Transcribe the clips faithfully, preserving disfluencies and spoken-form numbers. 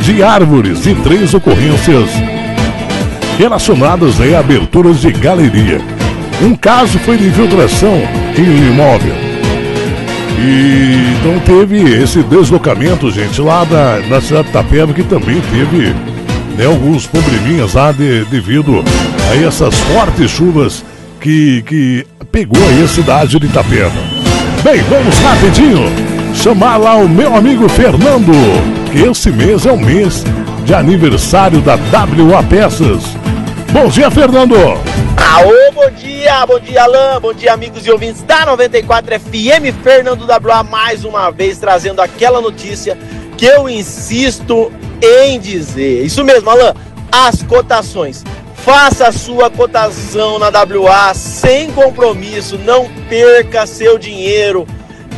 de árvores e três ocorrências relacionadas a aberturas de galeria. Um caso foi de infiltração em um imóvel. E então teve esse deslocamento, gente, lá da, da cidade de Itapeva, que também teve, né, alguns probleminhas lá de, devido a essas fortes chuvas que, que pegou aí a cidade de Itapeva. Bem, vamos rapidinho chamar lá o meu amigo Fernando, que esse mês é o mês de aniversário da W A Peças. Bom dia, Fernando! Aô, bom dia, bom dia, Alain, bom dia, amigos e ouvintes da noventa e quatro F M. Fernando W A mais uma vez trazendo aquela notícia que eu insisto em dizer. Isso mesmo, Alain, as cotações. Faça a sua cotação na W A sem compromisso, não perca seu dinheiro.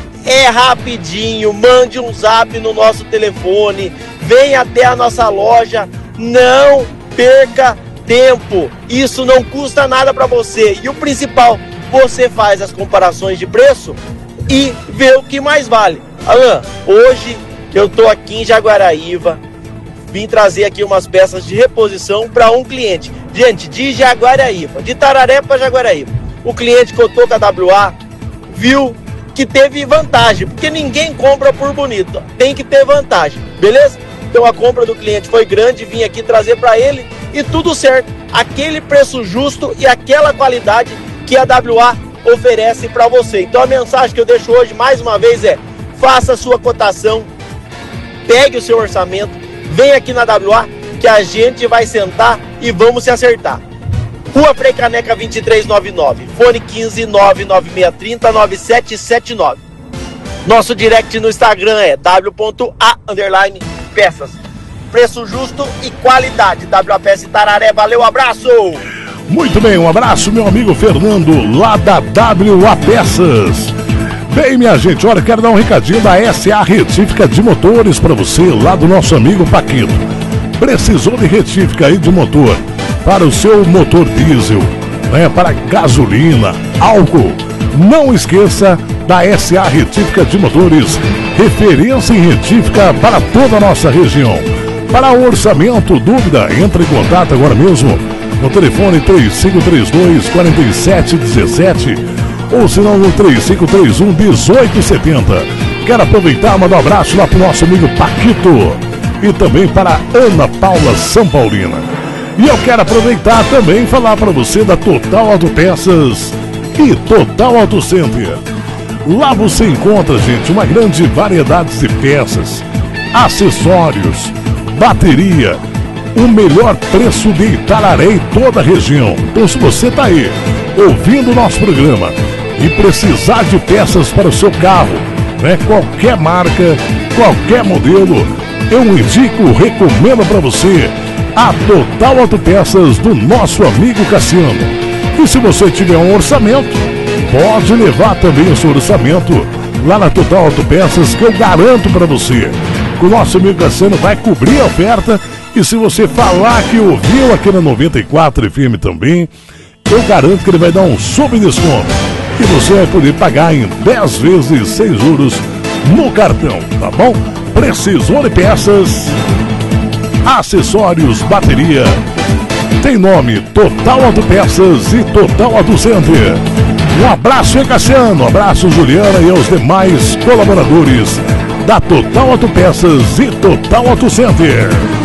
É rapidinho, mande um zap no nosso telefone, venha até a nossa loja, não perca tempo. Isso não custa nada para você. E o principal, você faz as comparações de preço e vê o que mais vale. Alain, hoje eu tô aqui em Jaguaraíva, vim trazer aqui umas peças de reposição para um cliente. Gente, de Jaguaraíva, de Tararé para Jaguaraíva. O cliente que eu tô com a W A viu que teve vantagem, porque ninguém compra por bonito, tem que ter vantagem, beleza? Então a compra do cliente foi grande, vim aqui trazer para ele e tudo certo, aquele preço justo e aquela qualidade que a W A oferece para você. Então a mensagem que eu deixo hoje mais uma vez é: faça a sua cotação, pegue o seu orçamento, vem aqui na W A que a gente vai sentar e vamos se acertar. Rua Frei Caneca vinte e três noventa e nove, fone quinze nove nove seis três zero nove sete sete nove. Nosso direct no Instagram é w ponto a underline peças. Preço justo e qualidade. W A Peças e Tararé, valeu, abraço! Muito bem, um abraço, meu amigo Fernando, lá da W A Peças. Bem, minha gente, olha, quero dar um recadinho da S A Retífica de Motores para você, lá do nosso amigo Paquito. Precisou de retífica aí de motor para o seu motor diesel, né, para gasolina, álcool? Não esqueça da S A Retífica de Motores, referência em retífica para toda a nossa região. Para o orçamento, dúvida, entre em contato agora mesmo no telefone três cinco três dois, quatro sete um sete ou se não no três cinco três um, um oito sete zero. Quero aproveitar e mandar um abraço lá para o nosso amigo Paquito e também para Ana Paula São Paulina. E eu quero aproveitar também e falar para você da Total Autopeças e Total Auto Center. Lá você encontra, gente, uma grande variedade de peças, acessórios, bateria, o melhor preço de Itararé e toda a região. Então, se você está aí ouvindo o nosso programa e precisar de peças para o seu carro, né, qualquer marca, qualquer modelo, eu indico, recomendo para você a Total Autopeças do nosso amigo Cassiano. E se você tiver um orçamento, pode levar também o seu orçamento lá na Total Autopeças, que eu garanto para você que o nosso amigo Cassiano vai cobrir a oferta. E se você falar que ouviu aqui na noventa e quatro F M também, eu garanto que ele vai dar um super desconto e você vai poder pagar em dez vezes sem juros no cartão, tá bom? Precisou de peças, acessórios, bateria, tem nome Total Autopeças e Total Auto Center. Um abraço, hein, Cassiano? Um abraço, Juliana, e aos demais colaboradores da Total Autopeças e Total Auto Center.